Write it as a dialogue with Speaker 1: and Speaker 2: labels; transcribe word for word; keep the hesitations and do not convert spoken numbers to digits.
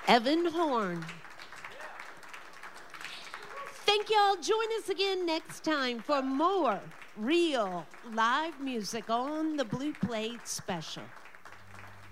Speaker 1: Evan Horn. Thank y'all. Join us again next time for more real live music on the Blue Plate Special.